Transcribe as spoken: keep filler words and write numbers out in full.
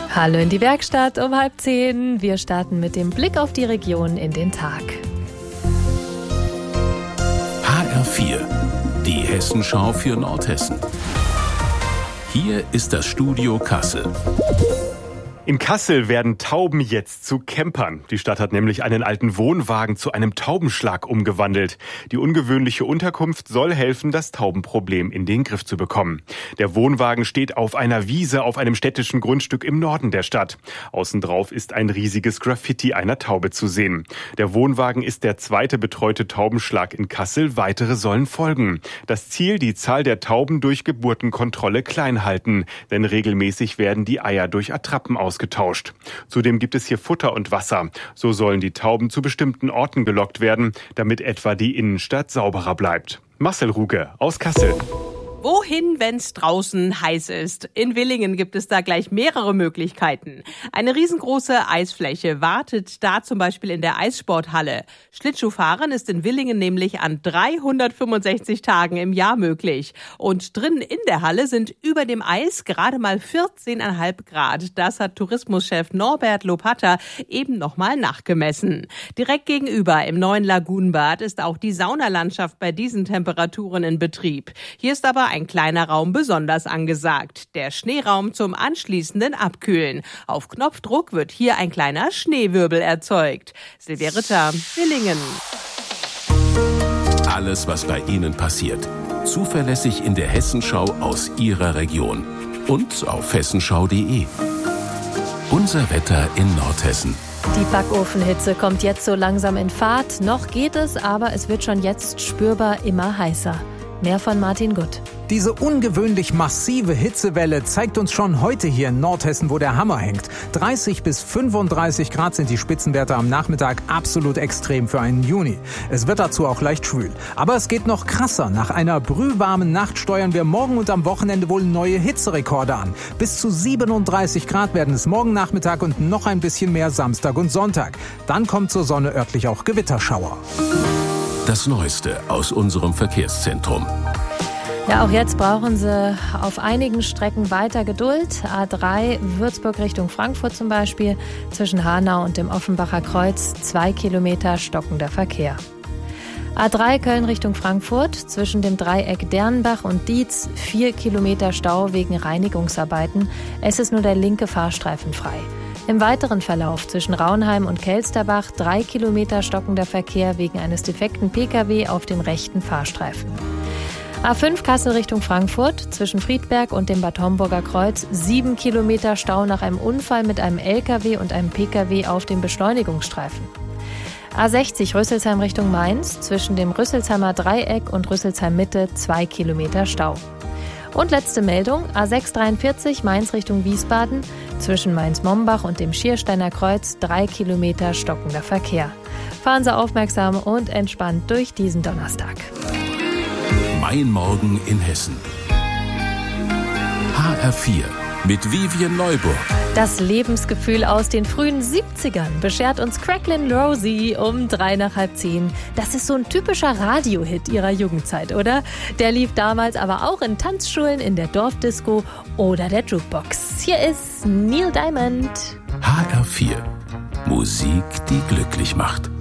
Hallo in die Werkstatt um halb zehn. Wir starten mit dem Blick auf die Region in den Tag. H R vier, die Hessenschau für Nordhessen. Hier ist das Studio Kassel. In Kassel werden Tauben jetzt zu Campern. Die Stadt hat nämlich einen alten Wohnwagen zu einem Taubenschlag umgewandelt. Die ungewöhnliche Unterkunft soll helfen, das Taubenproblem in den Griff zu bekommen. Der Wohnwagen steht auf einer Wiese auf einem städtischen Grundstück im Norden der Stadt. Außen drauf ist ein riesiges Graffiti einer Taube zu sehen. Der Wohnwagen ist der zweite betreute Taubenschlag in Kassel. Weitere sollen folgen. Das Ziel, die Zahl der Tauben durch Geburtenkontrolle klein halten. Denn regelmäßig werden die Eier durch Attrappen ausgetauscht. Zudem gibt es hier Futter und Wasser. So sollen die Tauben zu bestimmten Orten gelockt werden, damit etwa die Innenstadt sauberer bleibt. Marcel Ruge aus Kassel. Wohin, wenn's draußen heiß ist? In Willingen gibt es da gleich mehrere Möglichkeiten. Eine riesengroße Eisfläche wartet da zum Beispiel in der Eissporthalle. Schlittschuhfahren ist in Willingen nämlich an dreihundertfünfundsechzig Tagen im Jahr möglich. Und drinnen in der Halle sind über dem Eis gerade mal vierzehn Komma fünf Grad. Das hat Tourismuschef Norbert Lopatta eben nochmal nachgemessen. Direkt gegenüber im neuen Lagunenbad ist auch die Saunalandschaft bei diesen Temperaturen in Betrieb. Hier ist aber ein kleiner Raum besonders angesagt. Der Schneeraum zum anschließenden Abkühlen. Auf Knopfdruck wird hier ein kleiner Schneewirbel erzeugt. Silvia Ritter, Willingen. Alles, was bei Ihnen passiert. Zuverlässig in der Hessenschau aus Ihrer Region. Und auf hessenschau punkt de. Unser Wetter in Nordhessen. Die Backofenhitze kommt jetzt so langsam in Fahrt. Noch geht es, aber es wird schon jetzt spürbar immer heißer. Mehr von Martin Gutt. Diese ungewöhnlich massive Hitzewelle zeigt uns schon heute hier in Nordhessen, wo der Hammer hängt. dreißig bis fünfunddreißig Grad sind die Spitzenwerte am Nachmittag, absolut extrem für einen Juni. Es wird dazu auch leicht schwül. Aber es geht noch krasser. Nach einer brühwarmen Nacht steuern wir morgen und am Wochenende wohl neue Hitzerekorde an. Bis zu siebenunddreißig Grad werden es morgen Nachmittag und noch ein bisschen mehr Samstag und Sonntag. Dann kommt zur Sonne örtlich auch Gewitterschauer. Das Neueste aus unserem Verkehrszentrum. Ja, auch jetzt brauchen Sie auf einigen Strecken weiter Geduld. A drei Würzburg Richtung Frankfurt zum Beispiel, zwischen Hanau und dem Offenbacher Kreuz, zwei Kilometer stockender Verkehr. A drei Köln Richtung Frankfurt, zwischen dem Dreieck Dernbach und Dietz, vier Kilometer Stau wegen Reinigungsarbeiten. Es ist nur der linke Fahrstreifen frei. Im weiteren Verlauf zwischen Raunheim und Kelsterbach drei Kilometer stockender Verkehr wegen eines defekten Pkw auf dem rechten Fahrstreifen. A fünf Kassel Richtung Frankfurt, zwischen Friedberg und dem Bad Homburger Kreuz, sieben Kilometer Stau nach einem Unfall mit einem L K W und einem Pkw auf dem Beschleunigungsstreifen. A sechzig Rüsselsheim Richtung Mainz, zwischen dem Rüsselsheimer Dreieck und Rüsselsheim Mitte, zwei Kilometer Stau. Und letzte Meldung, A sechs dreiundvierzig Mainz Richtung Wiesbaden, zwischen Mainz-Mombach und dem Schiersteiner Kreuz, drei Kilometer stockender Verkehr. Fahren Sie aufmerksam und entspannt durch diesen Donnerstag. Mein Morgen in Hessen. H R vier mit Vivian Neuburg. Das Lebensgefühl aus den frühen siebzigern beschert uns Cracklin' Rosie um drei nach halb zehn. Das ist so ein typischer Radiohit ihrer Jugendzeit, oder? Der lief damals aber auch in Tanzschulen, in der Dorfdisco oder der Jukebox. Hier ist Neil Diamond. H R vier. Musik, die glücklich macht.